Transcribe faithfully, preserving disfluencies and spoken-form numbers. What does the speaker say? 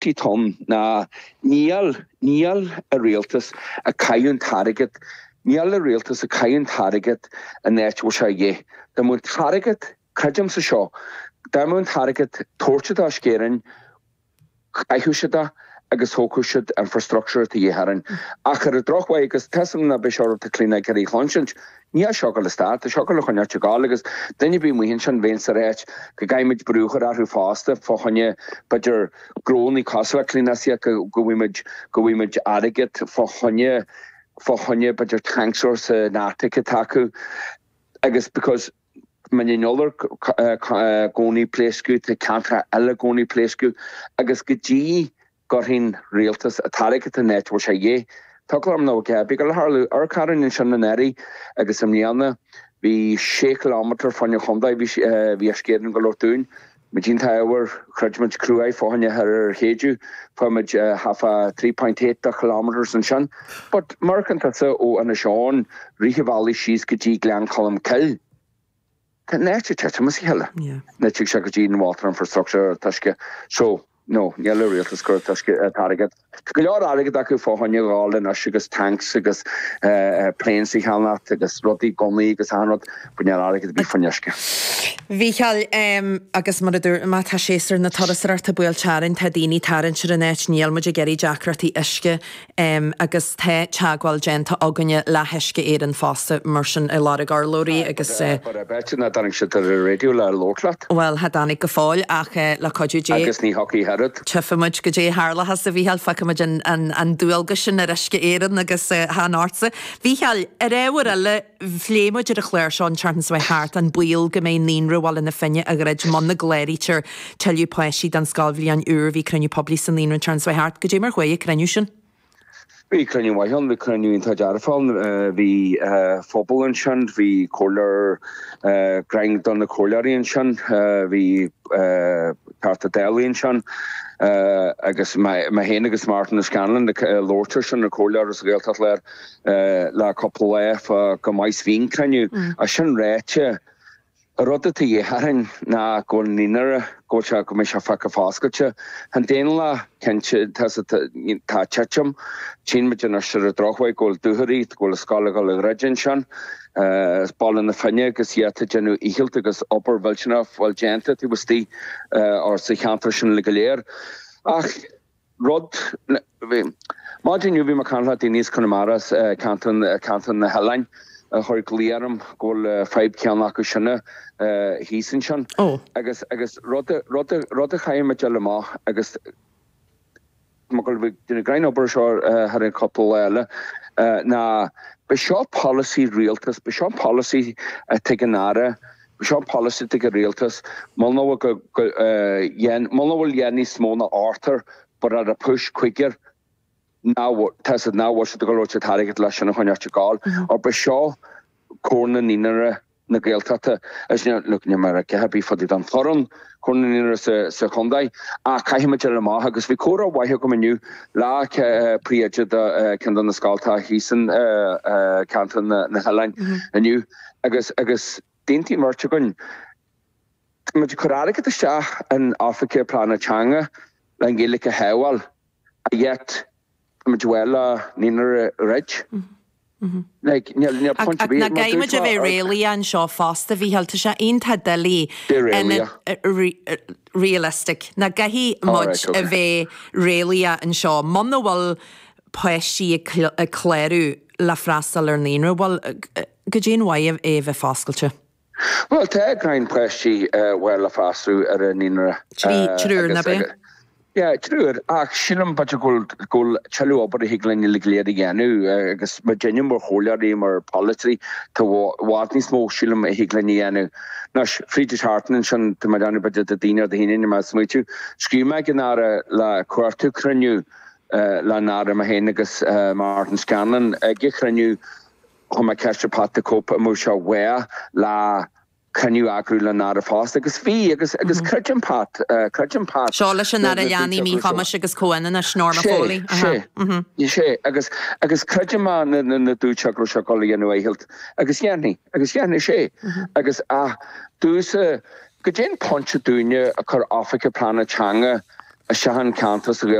ton na níl níl a réaltas a caiún target níl a réaltas a caiún target a net was ye da mun target kajam sa seo da mun target torcha da skerin caiúsida agus hócúsid infrastructure tí heran ach ar a drochha agus tesam na beisiir ta clína garí chláint ní seogal stát seogal chunne teáil agus dunne bí mu hin sin bhéin sa réit go gaiimiid brúchar arú fásta fá chunne beidir gróní cosfa clínaí go bhfuimiid go bhfuimiid aigeit fá chunne fá chunne beidir tanksúir sa nática taú agus because man nólar gcónaí pléisciú tá cantra eile gcónaí pléisciú agus go dtí gur hín réaltas a target a net war sé é Tulam nó ge be go harlú ar caran in sin na neri agus am níanana hí sé kilometr fan chumda hí a scéan go lotún me dín táhar chreidment cruúa fáhanne ar héú fuid hafa three point eight kilometers an sin, but markanta sa ó an seán rihivalí síos go dtí glean colm kill. Tá net te mas heile net se go dtí water infrastructure tuske so no, yellow real to skirt target. Go aige acu fáhanne gáil in agus tanks agus planes í heanna agus rodí gomí agus anrod bune aige bí fanneisce. Bhícheall agus mar idir má tá séar na torasar tá buil tearan tá daoine tarann se an net níl muidir geirí deacratí isce agus the teagháil genta aganne le heisce éar an fásta mar sin i lá garlóí agus na daring si ar radio le lólaat. Well, ha danig go fáil ach le codú dé. Agus ní hockey herod. Tufamuid go dé hála has a bhíheall facamuid an dúalga sin a risce éan agus há ása. Bhícheall ar éhar eile phléimuid ar a chléir seán chartans bheith háart an buil go mé níonra bháil in na finne a réid man na gléirítear teú poisí dan scalbhí an úr bhí cruniú poblí san níonra chartans bheith háart go dé mar chuige cruniú sin. Bhí cruniú waithán bhí cruniú in tá dearfáil bhí fóbal an sin bhí cólar graing don na cólaíonn sin bhí carta déalaíonn sin Uh, agus ma héna agus Martin na Scanlan de uh, Lorter sin na cólear agus réaltat leir uh, le couple F uh, go mais vín creniu mm. a sin réite a rudda tí harin na go nínara go se go me se fa fáscalte han déanla kense tá checham chin me na se a drochha go duharí go scala go le rejin sin Uh, ball in the finne agus yet genu ihilta agus upper vilchna wal genta ti was tí or sa chantrashin legaléir ach rod Martin you vi ma canha dinis conamaras canton canton na Helain hor gliarum go five ceannach go sinna hísan sin agus agus rod rod rod chaim lema agus mogol vi dina grain ober seo had a couple eile na be seo policy realtas be seo policy teganara be seo policy te realtas mal no go yen mal no will yenny smona Arthur but at a push quicker now tested now was the go target lash and honya gal or be seo corner ninere na geeltate as you look in America happy for the dan forum corner se se kondai a kaimachel ma agus vi kora why come new la priage da kan dan skalta hisen canton na Helain and you agus agus dinti marchagun ma korara get the sha an Africa plana changa langelica hewal yet majuela niner rich Like, near, near point to be. Na gaimid a bheith réalaí an seo fásta bhí healta sé onanta delí realistic. Na gaihí muid a bheith réalaí an seo. Man bhfuil poisí a cléirú le freastal ar níonra bhfuil go dtíon waith é bheith fáscailte. Well, tá grain poisí bhfuil le fású ar níonra. Trúr na bé? Ja, trúr. Ach, sinam bach gol gol chalu obar higlan i ligléir genu agus ma gennum mar hólarí mar policy to watni smó sinam higlan i genu. Nas Friedrich Hartmann sin te madani bach de dina de hinin ma smuitu. Skrima genara la kwartu crenu la nara ma henagus Martin Scanlan ge crenu homa castra patta copa mo sha wea la can you agree la nada fast agus fee agus agus crutchin pat crutchin pat Shola shanara yani mi hamash agus coen na snorma foli mhm you she agus agus crutchin man na na du chakro shakoli anu hilt agus yani agus yani she agus ah du se gajen punch dunya a kar Africa plana changa a sehan cantas